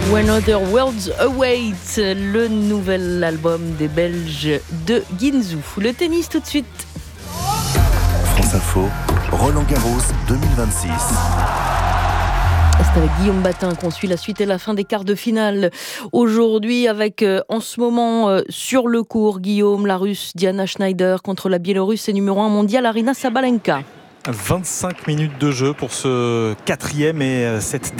When Other Worlds Await, le nouvel album des Belges de Ginzu. Le tennis tout de suite. France Info, Roland Garros 2026. C'est avec Guillaume Batin qu'on suit la suite et la fin des quarts de finale. Aujourd'hui, avec en ce moment sur le court, Guillaume, la Russe Diana Schneider contre la Biélorusse et numéro 1 mondial Aryna Sabalenka. 25 minutes de jeu pour ce quatrième et ce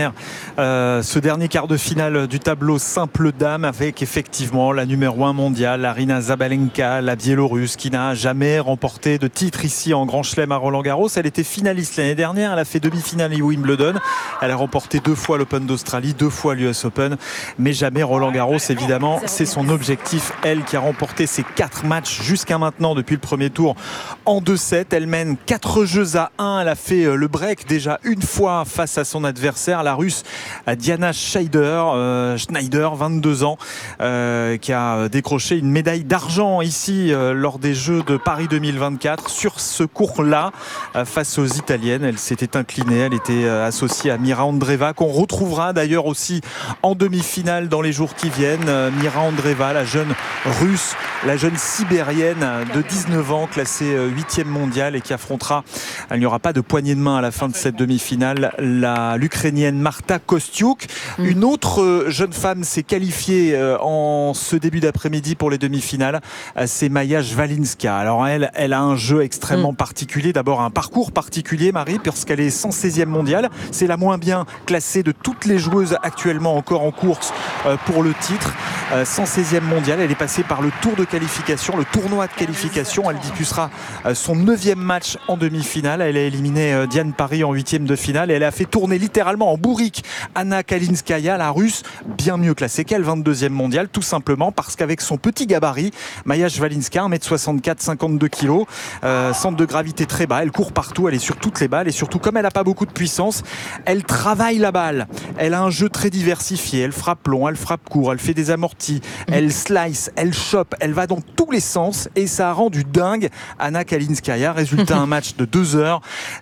dernier quart de finale du tableau simple dame, avec effectivement la numéro 1 mondiale Aryna Sabalenka, la Biélorusse, qui n'a jamais remporté de titre ici en Grand Chelem à Roland-Garros. Elle était finaliste l'année dernière, elle a fait demi-finale à Wimbledon, elle a remporté 2 fois l'Open d'Australie, 2 fois l'US Open, mais jamais Roland-Garros. Évidemment, c'est son objectif, elle qui a remporté ses 4 matchs jusqu'à maintenant depuis le premier tour en 2-7. Elle mène 4 jeux à 1, elle a fait le break déjà une fois face à son adversaire, la Russe Diana Schneider, 22 ans, qui a décroché une médaille d'argent ici lors des Jeux de Paris 2024 sur ce court-là face aux Italiennes. Elle s'était inclinée, elle était associée à Mira Andreeva, qu'on retrouvera d'ailleurs aussi en demi-finale dans les jours qui viennent. Mira Andreeva, la jeune Russe, la jeune Sibérienne de 19 ans, classée 8e mondiale et qui affrontera, il n'y aura pas de poignée de main à la fin de cette demi-finale, l'Ukrainienne Marta Kostyuk. Une autre jeune femme s'est qualifiée en ce début d'après-midi pour les demi-finales, c'est Maya Jvalinska. Alors elle a un jeu extrêmement particulier, d'abord un parcours particulier, Marie, puisqu'elle est 116e mondiale, c'est la moins bien classée de toutes les joueuses actuellement encore en course pour le titre. 116e mondiale, elle est passée par le tour de qualification, le tournoi de qualification, elle disputera son 9e match en demi-finale. Elle a éliminé Diane Parry en 8e de finale et elle a fait tourner littéralement en bourrique Anna Kalinskaya, la Russe, bien mieux classée qu'elle, 22e mondiale, tout simplement parce qu'avec son petit gabarit, Maya Jvalinska, 1m64, 52 kg, centre de gravité très bas, elle court partout, elle est sur toutes les balles et surtout comme elle n'a pas beaucoup de puissance, elle travaille la balle. Elle a un jeu très diversifié, elle frappe long, elle frappe court, elle fait des amortis, elle slice, elle chope, elle va dans tous les sens et ça a rendu dingue Anna Kalinskaya. Résultat, un match de 2 heures,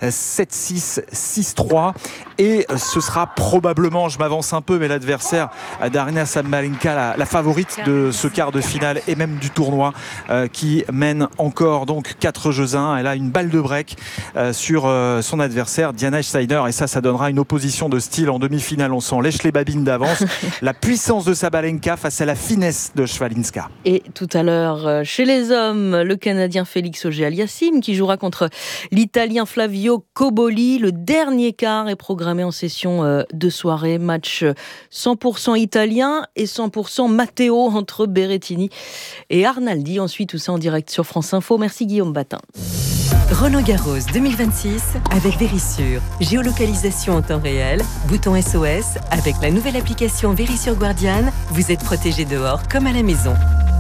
7-6, 6-3 et ce sera probablement, je m'avance un peu, mais l'adversaire d'Aryna Sabalenka, la favorite de ce quart de finale et même du tournoi, qui mène encore donc 4 jeux à 1. Elle a une balle de break sur son adversaire Diana Schneider et ça donnera une opposition de style en demi-finale. On s'en lèche les babines d'avance. La puissance de Sabalenka face à la finesse de Jvalinska. Et tout à l'heure, chez les hommes, le Canadien Félix Auger-Aliassime qui jouera contre l'Italien Flavio Cobolli. Le dernier quart est programmé en session de soirée. Match 100% italien et 100% Matteo entre Berrettini et Arnaldi. Ensuite, tout ça en direct sur France Info. Merci Guillaume Batin. Roland Garros 2026 avec Verisure. Géolocalisation en temps réel, bouton SOS. Avec la nouvelle application Verisure Guardian, vous êtes protégé dehors comme à la maison.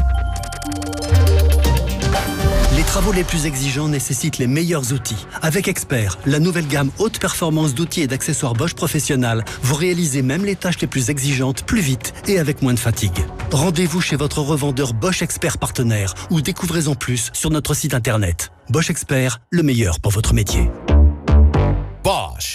Les travaux les plus exigeants nécessitent les meilleurs outils. Avec Expert, la nouvelle gamme haute performance d'outils et d'accessoires Bosch Professionnal, vous réalisez même les tâches les plus exigeantes plus vite et avec moins de fatigue. Rendez-vous chez votre revendeur Bosch Expert partenaire ou découvrez-en plus sur notre site internet. Bosch Expert, le meilleur pour votre métier. Bosch.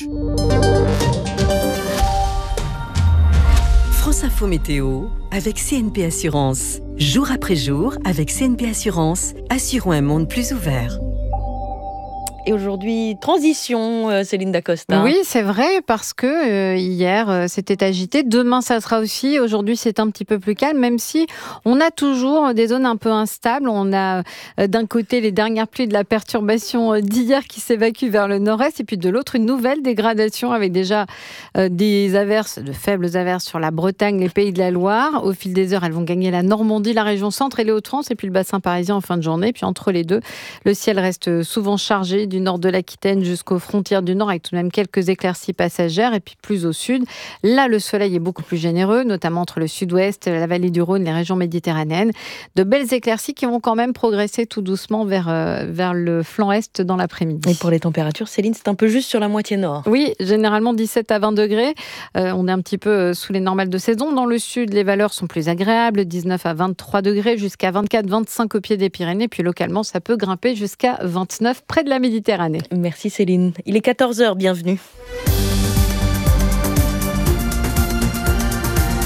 France Info Météo avec CNP Assurance. Jour après jour, avec CNP Assurance, assurons un monde plus ouvert. Et aujourd'hui, transition, Céline Dacosta. Oui, c'est vrai, parce que hier, c'était agité. Demain, ça sera aussi. Aujourd'hui, c'est un petit peu plus calme, même si on a toujours des zones un peu instables. On a d'un côté les dernières pluies de la perturbation d'hier qui s'évacuent vers le nord-est, et puis de l'autre, une nouvelle dégradation avec déjà des averses, de faibles averses sur la Bretagne, les Pays de la Loire. Au fil des heures, elles vont gagner la Normandie, la région centre et les Hauts-de-France, et puis le bassin parisien en fin de journée. Puis entre les deux, le ciel reste souvent chargé du nord de l'Aquitaine jusqu'aux frontières du nord, avec tout de même quelques éclaircies passagères. Et puis plus au sud, là le soleil est beaucoup plus généreux, notamment entre le sud-ouest, la vallée du Rhône, les régions méditerranéennes. De belles éclaircies qui vont quand même progresser tout doucement vers le flanc est dans l'après-midi. Et pour les températures, Céline, c'est un peu juste sur la moitié nord. Oui, généralement 17 à 20 degrés. On est un petit peu sous les normales de saison. Dans le sud, les valeurs sont plus agréables, 19 à 23 degrés jusqu'à 24-25 au pied des Pyrénées. Puis localement, ça peut grimper jusqu'à 29 près de la Méditerranée. Merci Céline. Il est 14h, bienvenue.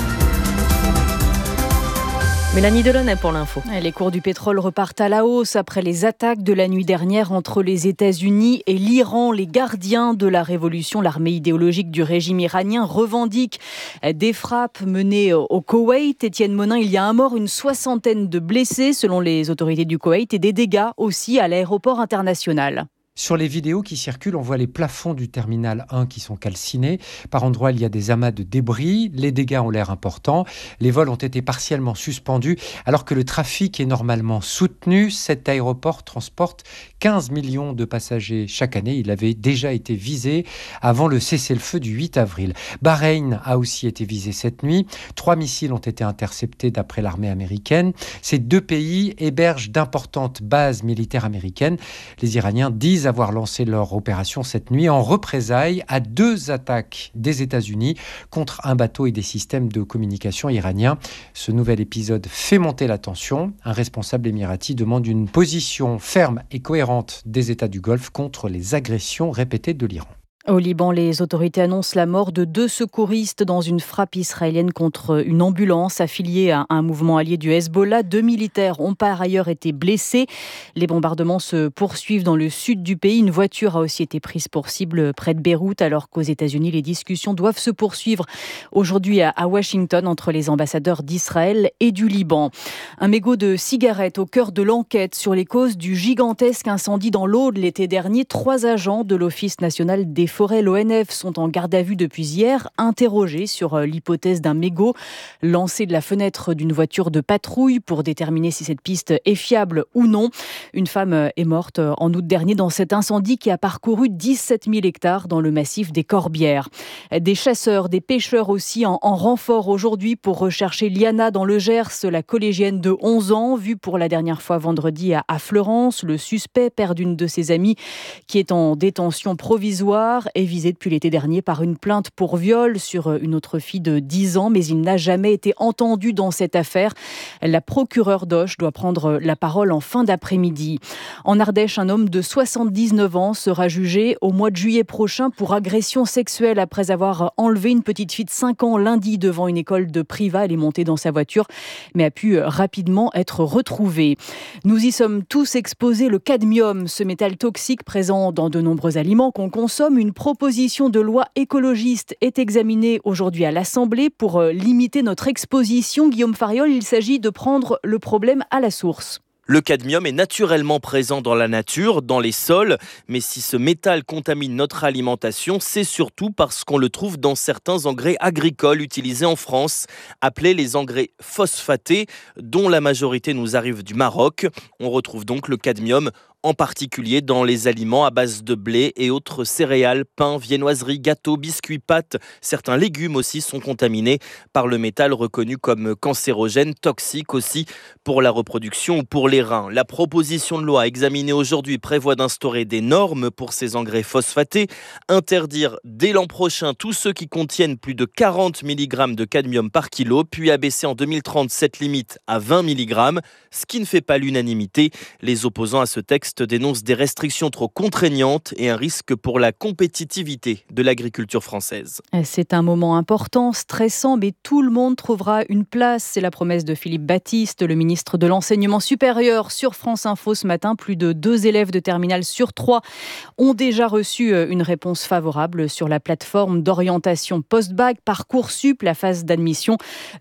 Mélanie Delaunay pour l'info. Les cours du pétrole repartent à la hausse après les attaques de la nuit dernière entre les États-Unis et l'Iran. Les gardiens de la révolution, l'armée idéologique du régime iranien, revendiquent des frappes menées au Koweït. Étienne Monin, il y a un mort, une soixantaine de blessés selon les autorités du Koweït et des dégâts aussi à l'aéroport international. Sur les vidéos qui circulent, on voit les plafonds du terminal 1 qui sont calcinés. Par endroits, il y a des amas de débris. Les dégâts ont l'air importants. Les vols ont été partiellement suspendus alors que le trafic est normalement soutenu. Cet aéroport transporte 15 millions de passagers chaque année. Il avait déjà été visé avant le cessez-le-feu du 8 avril. Bahreïn a aussi été visé cette nuit. 3 missiles ont été interceptés d'après l'armée américaine. Ces deux pays hébergent d'importantes bases militaires américaines. Les Iraniens disent avoir lancé leur opération cette nuit en représailles à 2 attaques des États-Unis contre un bateau et des systèmes de communication iraniens. Ce nouvel épisode fait monter la tension. Un responsable émirati demande une position ferme et cohérente des États du Golfe contre les agressions répétées de l'Iran. Au Liban, les autorités annoncent la mort de 2 secouristes dans une frappe israélienne contre une ambulance affiliée à un mouvement allié du Hezbollah. 2 militaires ont par ailleurs été blessés. Les bombardements se poursuivent dans le sud du pays. Une voiture a aussi été prise pour cible près de Beyrouth, alors qu'aux États-Unis, les discussions doivent se poursuivre aujourd'hui à Washington entre les ambassadeurs d'Israël et du Liban. Un mégot de cigarettes au cœur de l'enquête sur les causes du gigantesque incendie dans l'Aude l'été dernier. 3 agents de l'Office national des forêts, l'ONF, sont en garde à vue depuis hier, interrogés sur l'hypothèse d'un mégot lancé de la fenêtre d'une voiture de patrouille pour déterminer si cette piste est fiable ou non. Une femme est morte en août dernier dans cet incendie qui a parcouru 17 000 hectares dans le massif des Corbières. Des chasseurs, des pêcheurs aussi en renfort aujourd'hui pour rechercher Liana dans le Gers, la collégienne de 11 ans, vue pour la dernière fois vendredi à Fleurance. Le suspect, père d'une de ses amies qui est en détention provisoire, est visé depuis l'été dernier par une plainte pour viol sur une autre fille de 10 ans, mais il n'a jamais été entendu dans cette affaire. La procureure d'Auch doit prendre la parole en fin d'après-midi. En Ardèche, un homme de 79 ans sera jugé au mois de juillet prochain pour agression sexuelle après avoir enlevé une petite fille de 5 ans lundi devant une école de Privas. Elle est montée dans sa voiture, mais a pu rapidement être retrouvée. Nous y sommes tous exposés. Le cadmium, ce métal toxique présent dans de nombreux aliments qu'on consomme. Une proposition de loi écologiste est examinée aujourd'hui à l'Assemblée pour limiter notre exposition. Guillaume Fariol, il s'agit de prendre le problème à la source. Le cadmium est naturellement présent dans la nature, dans les sols, mais si ce métal contamine notre alimentation, c'est surtout parce qu'on le trouve dans certains engrais agricoles utilisés en France, appelés les engrais phosphatés, dont la majorité nous arrive du Maroc. On retrouve donc le cadmium en particulier dans les aliments à base de blé et autres céréales, pain, viennoiseries, gâteaux, biscuits, pâtes. Certains légumes aussi sont contaminés par le métal reconnu comme cancérogène, toxique aussi pour la reproduction ou pour les reins. La proposition de loi examinée aujourd'hui prévoit d'instaurer des normes pour ces engrais phosphatés, interdire dès l'an prochain tous ceux qui contiennent plus de 40 mg de cadmium par kilo, puis abaisser en 2030 cette limite à 20 mg, ce qui ne fait pas l'unanimité. Les opposants à ce texte dénonce des restrictions trop contraignantes et un risque pour la compétitivité de l'agriculture française. C'est un moment important, stressant, mais tout le monde trouvera une place. C'est la promesse de Philippe Baptiste, le ministre de l'Enseignement supérieur. Sur France Info ce matin, plus de 2 élèves de terminale sur 3 ont déjà reçu une réponse favorable sur la plateforme d'orientation post-bac Parcoursup. La phase d'admission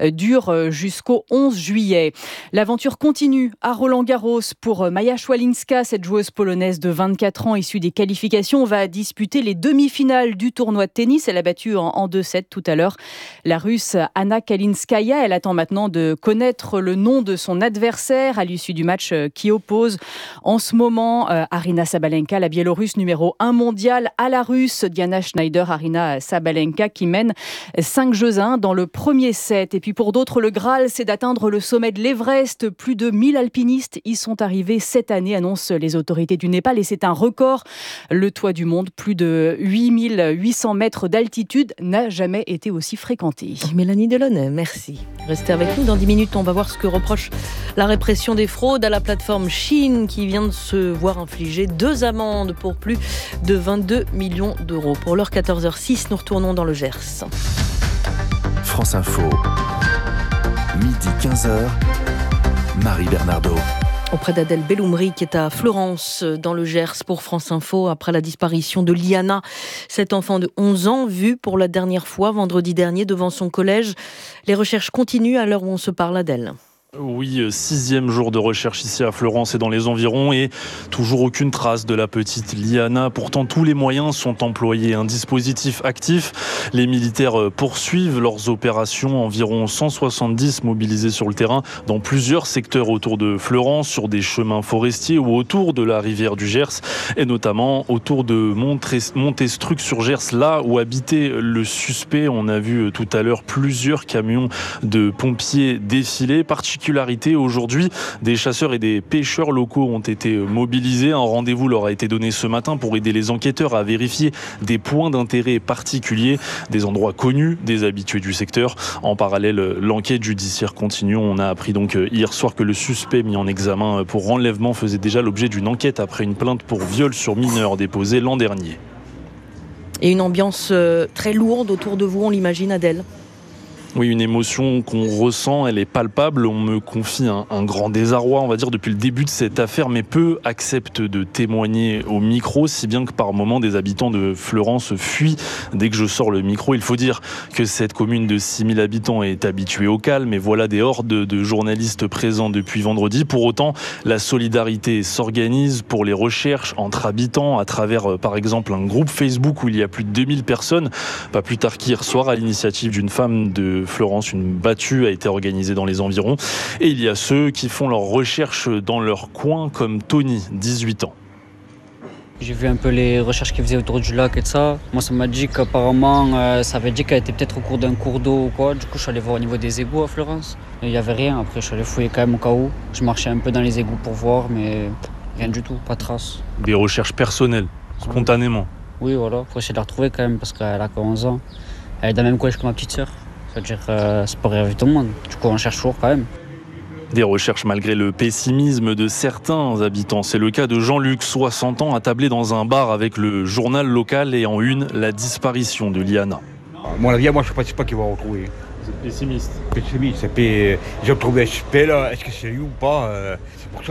dure jusqu'au 11 juillet. L'aventure continue à Roland-Garros pour Maja Swalinska. Cette joueuse polonaise de 24 ans issue des qualifications va disputer les demi-finales du tournoi de tennis. Elle a battu en 2-7 tout à l'heure la Russe Anna Kalinskaya. Elle attend maintenant de connaître le nom de son adversaire à l'issue du match qui oppose en ce moment Aryna Sabalenka, la Biélorusse numéro 1 mondiale, à la Russe Diana Schneider. Aryna Sabalenka qui mène 5-1 dans le premier set. Et puis pour d'autres, le Graal, c'est d'atteindre le sommet de l'Everest. Plus de 1000 alpinistes y sont arrivés cette année, annoncent les autorités du Népal, et c'est un record. Le toit du monde, plus de 8800 mètres d'altitude, n'a jamais été aussi fréquenté. Mélanie Delaunay, merci. Restez avec nous. Dans 10 minutes, on va voir ce que reproche la répression des fraudes à la plateforme Shein qui vient de se voir infliger 2 amendes pour plus de 22 millions d'euros. Pour l'heure 14h06, nous retournons dans le Gers. France Info. midi 15h, Marie Bernardo. Auprès d'Adèle Belloumri qui est à Florence dans le Gers pour France Info après la disparition de Liana, cet enfant de 11 ans vu pour la dernière fois vendredi dernier devant son collège. Les recherches continuent à l'heure où on se parle, Adèle. Oui, 6e jour de recherche ici à Florence et dans les environs et toujours aucune trace de la petite Liana. Pourtant, tous les moyens sont employés. Un dispositif actif. Les militaires poursuivent leurs opérations. Environ 170 mobilisés sur le terrain dans plusieurs secteurs autour de Florence, sur des chemins forestiers ou autour de la rivière du Gers et notamment autour de Montestruc-sur-Gers, là où habitait le suspect. On a vu tout à l'heure plusieurs camions de pompiers défiler. Particularité aujourd'hui, des chasseurs et des pêcheurs locaux ont été mobilisés. Un rendez-vous leur a été donné ce matin pour aider les enquêteurs à vérifier des points d'intérêt particuliers, des endroits connus des habitués du secteur. En parallèle, l'enquête judiciaire continue. On a appris donc hier soir que le suspect mis en examen pour enlèvement faisait déjà l'objet d'une enquête après une plainte pour viol sur mineur déposée l'an dernier. Et une ambiance très lourde autour de vous, on l'imagine, Adèle ? Oui, une émotion qu'on ressent, elle est palpable. On me confie un grand désarroi, on va dire, depuis le début de cette affaire, mais peu acceptent de témoigner au micro, si bien que par moments, des habitants de Fleurance fuient dès que je sors le micro. Il faut dire que cette commune de 6000 habitants est habituée au calme, et voilà des hordes de journalistes présents depuis vendredi. Pour autant, la solidarité s'organise pour les recherches entre habitants à travers, par exemple, un groupe Facebook où il y a plus de 2000 personnes. Pas plus tard qu'hier soir, à l'initiative d'une femme de Florence, une battue a été organisée dans les environs. Et il y a ceux qui font leurs recherches dans leur coin, comme Tony, 18 ans. J'ai vu un peu les recherches qu'ils faisaient autour du lac et de ça. Moi, ça m'a dit qu'apparemment, ça avait dit qu'elle était peut-être au cours d'un cours d'eau ou quoi. Du coup, je suis allé voir au niveau des égouts à Florence. Il n'y avait rien. Après, je suis allé fouiller quand même au cas où. Je marchais un peu dans les égouts pour voir, mais rien du tout, pas de traces. Des recherches personnelles, spontanément. Oui, voilà. Faut essayer de la retrouver quand même parce qu'elle a que 11 ans. Elle est dans le même collège que ma petite sœur. C'est-à-dire c'est pas arrivé tout le monde. Du coup, on cherche toujours quand même. Des recherches malgré le pessimisme de certains habitants. C'est le cas de Jean-Luc, 60 ans, attablé dans un bar avec le journal local et en une, la disparition de Liana. À mon avis, moi je ne pense pas qu'ils vont retrouver. Vous êtes pessimiste? Pessimiste. Et puis, j'ai retrouvé un suspect là. Est-ce que c'est lui ou pas? C'est pour ça.